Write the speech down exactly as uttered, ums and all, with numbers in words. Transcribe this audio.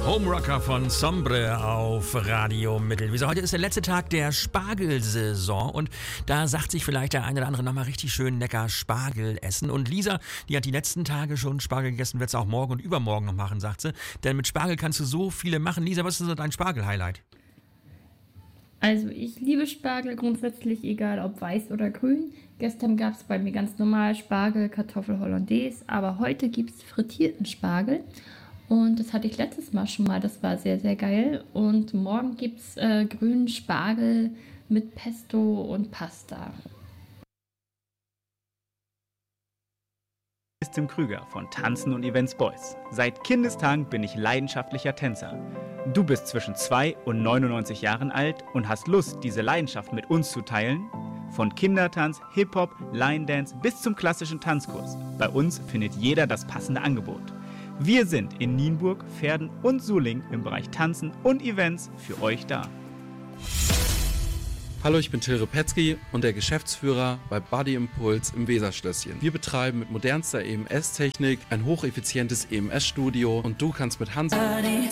Homerocker von Sombre auf Radio Mittelwiese. Heute ist der letzte Tag der Spargelsaison und da sagt sich vielleicht der eine oder andere nochmal richtig schön lecker Spargel essen. Und Lisa, die hat die letzten Tage schon Spargel gegessen, wird es auch morgen und übermorgen noch machen, sagt sie. Denn mit Spargel kannst du so viele machen. Lisa, was ist so dein Spargel-Highlight? Also ich liebe Spargel grundsätzlich, egal ob weiß oder grün. Gestern gab es bei mir ganz normal Spargel, Kartoffel Hollandaise, aber heute gibt es frittierten Spargel. Und das hatte ich letztes Mal schon mal, das war sehr, sehr geil. Und morgen gibt es äh, grünen Spargel mit Pesto und Pasta. Ich bin Tim Krüger von Tanzen und Events Boys. Seit Kindestagen bin ich leidenschaftlicher Tänzer. Du bist zwischen zwei und neunundneunzig Jahren alt und hast Lust, diese Leidenschaft mit uns zu teilen? Von Kindertanz, Hip-Hop, Line Dance bis zum klassischen Tanzkurs. Bei uns findet jeder das passende Angebot. Wir sind in Nienburg, Verden und Suling im Bereich Tanzen und Events für euch da. Hallo, ich bin Till Repetzky und der Geschäftsführer bei Body Impulse im Weserschlösschen. Wir betreiben mit modernster E M S-Technik ein hocheffizientes E M S-Studio und du kannst mit Hans